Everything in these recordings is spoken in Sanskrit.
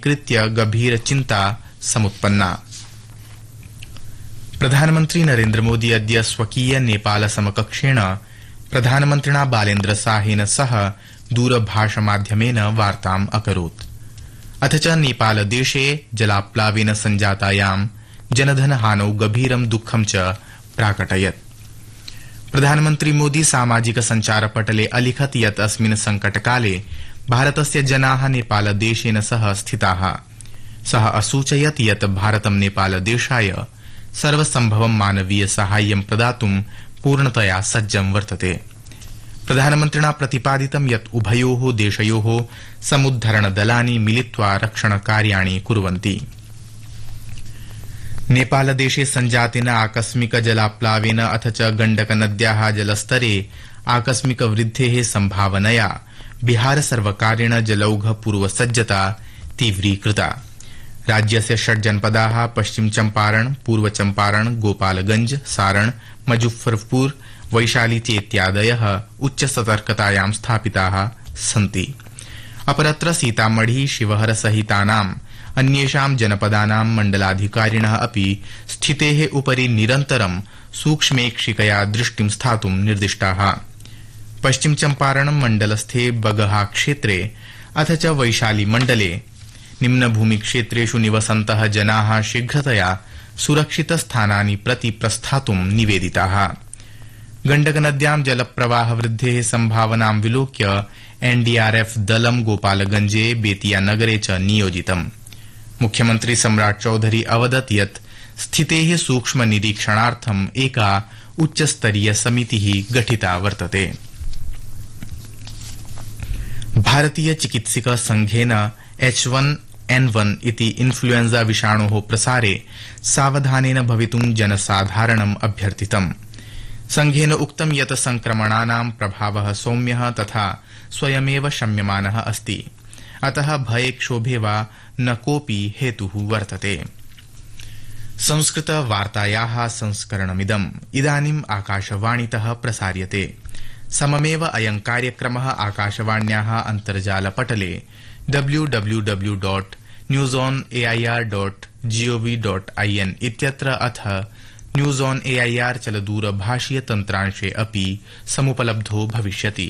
स्वीकृत्य गभीर चिन्ता समुत्पन्ना। प्रधानमन्त्री नरेन्द्र मोदी अद्य स्वकीय नेपाल समकक्षेण प्रधानमन्त्रिणा बालेन्द्र शाहेन सह दूरभाषमाध्यमेन वार्ताम् अकरोत्। अथ च नेपालदेशे जलाप्लावेन सञ्जातायां जनधनहानौ गभीरं दुःखं च प्राकटयत्। प्रधानमन्त्री मोदी सामाजिक सञ्चारपटले अलिखत् यत् अस्मिन् संकटकाले भारतस्य जनाः नेपालदेशेन सह स्थिताः। सः असूचयत् यत् भारतं नेपालदेशाय सर्वसम्भवं मानवीय साहाय्यं प्रदातुं पूर्णतया सज्जं वर्तते। प्रधानमन्त्रिणा प्रतिपादितं यत् उभयोः देशयोः समुद्धरणदलानि मिलित्वा रक्षणकार्याणि कुर्वन्ति। नेपालदेशे सञ्जातेन आकस्मिक जलाप्लावेन अथ च गण्डकनद्याः जलस्तरे आकस्मिक वृद्धेः सम्भावनया बिहार सर्वकारेण जलौघ पूर्वसज्जता तीव्रीकृता। राज्यस्य 6 जनपदाः पश्चिम चम्पारण, पूर्व चम्पारण, गोपालगंज, सारण, मुजफ्फरपुर, वैशाली चेत्यादयः उच्च सतर्कतायां स्थापिताः सन्ति। अपरत्र सीतामढ़ी, शिवहर सहितानाम् अन्येषां जनपदानां मण्डलाधिकारिणः अपि स्थितेः उपरि निरन्तरं सूक्ष्मेक्षिकया दृष्टिं स्थातुं निर्दिष्टाः। पश्चिम चम्पारण मण्डलस्थे बगहा क्षेत्रे अथ च वैशाली मण्डले निम्नभूमि क्षेत्रेषु निवसन्तः जनाः शीघ्रतया सुरक्षितस्थानानि प्रति प्रस्थातुं निवेदिताः। गण्डकनद्यां जलप्रवाह वृद्धेः सम्भावनां विलोक्य एनडीआरएफ दलं गोपालगंजे, बेतिया नगरे च नियोजितम्। मुख्यमन्त्री सम्राट चौधरी अवदत् यत् स्थितेः सूक्ष्म निरीक्षणार्थम् एका उच्चस्तरीय समितिः गठिता वर्तते। भारतीय चिकित्सक संघेन H1N1 इति इन्फ्लुएंजा विषाणोः प्रसारे सावधानेन भवितुं जनसाधारणम् अभ्यर्थितम्। संघेन उक्तं यत् संक्रमणानां प्रभावः सौम्यः तथा स्वयमेव शम्यमानः अस्ति। अतः भये क्षोभे वा न कोऽपि हेतुः वर्तते। संस्कृत वार्तायाः संस्करणमिदम् इदानीम् आकाशवाणीतः प्रसार्यते। सममेव अयं कार्यक्रमः आकाशवाण्याः अन्तर्जालपटले www.newsonair.gov.in इत्यत्र अथ न्यूज ऑन एआईआर चलदूरभाषीय तन्त्रांशे अपि समुपलब्धो भविष्यति।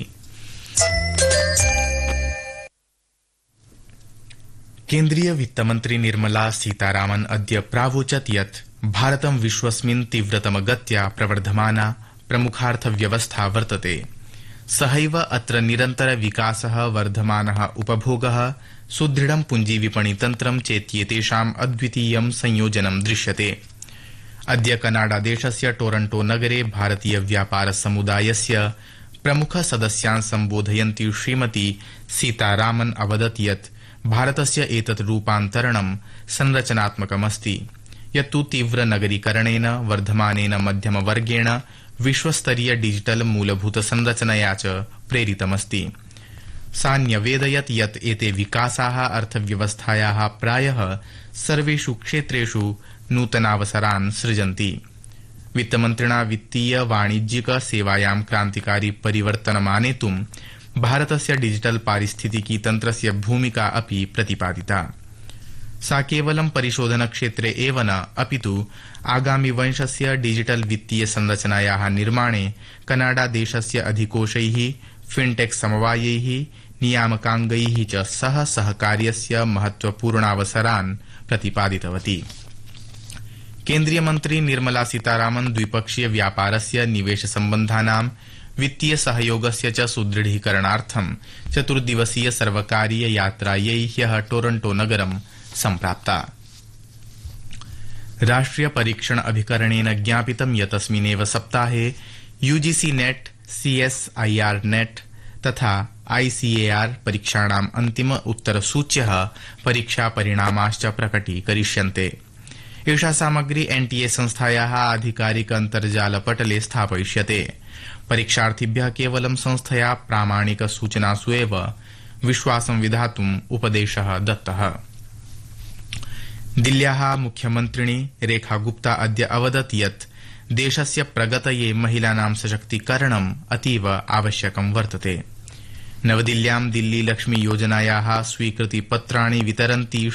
केन्द्रीय वित्तमन्त्री निर्मला सीतारामन् अद्य प्रावोचत् यत् भारतं विश्वस्मिन् तीव्रतमगत्या प्रवर्धमाना प्रमुखार्थव्यवस्था वर्तते। सहैव अत्र निरन्तर विकासः, वर्धमानः उपभोगः, सुदृढं पुञ्जीविपणितन्त्रं चेत्येतेषाम् अद्वितीयं संयोजनं दृश्यते। अद्य कनाडादेशस्य टोरंटो नगरे भारतीय व्यापार समुदायस्य प्रमुख सदस्यान् सम्बोधयन्ती श्रीमती सीतारामन् अवदत् यत् भारतस्य एतत् रूपान्तरणं संरचनात्मकमस्ति, यत्तु तीव्र नगरीकरणेन, वर्धमानेन मध्यमवर्गेण, विश्वस्तरीय डिजिटल मूलभूत संरचनया च प्रेरितमस्ति। सा न्यवेदयत् यत् एते विकासाः अर्थव्यवस्थायाः प्रायः सर्वेषु क्षेत्रेषु नूतनावसरान् सृजन्ति। वित्तमन्त्रिणा वित्तीय वाणिज्यिक सेवायां क्रान्तिकारी परिवर्तनमानेतुं भारतस्य डिजिटल पारिस्थितिकी तन्त्रस्य भूमिका अपि प्रतिपादिता। सा केवलं परिशोधन क्षेत्रे एव न अपितु आगामि वंशस्य डिजिटल वित्तीय संरचनायाः निर्माणे कनाडा देशस्य अधिकोषैः, फिनटेक समवायैः, नियामकाङ्गैः च सह सहकार्यस्य महत्वपूर्णावसरान् प्रतिपादितवती। केन्द्रीय मन्त्री निर्मला सीतारामन् द्विपक्षीय व्यापारस्य, निवेश सम्बन्धानां, वित्तीय सहयोगस्य च सुदृढीकरणार्थं 4 दिवसीय सर्वकारीय यात्रायै ह्यः टोरंटो नगरं सम्प्राप्ता। राष्ट्रिय परीक्षण अभिकरणेन ज्ञापितं यत् अस्मिन्नेव सप्ताहे यूजीसी नेट, सीएसआईआर नेट तथा आईसीएआर परीक्षाणाम् अन्तिम उत्तरसूच्यः परीक्षा परिणामाश्च प्रकटीकरिष्यन्ते। एषा सामग्री एनटीए संस्थायाः आधिकारिक अन्तर्जालपटले स्थापयिष्यते। परीक्षार्थिभ्यः केवलं संस्थया प्रामाणिक सूचनासु एव विश्वासं विधातुम् उपदेशः दत्तः। दिल्ल्याः मुख्यमन्त्रिणी रेखा गुप्ता अद्य अवदत् यत् देशस्य प्रगतये महिलानां सशक्तीकरणम् अतीव आवश्यकं वर्तते। नवदिल्ल्यां दिल्ली लक्ष्मी योजनायाः स्वीकृतिपत्राणि वितरन्ती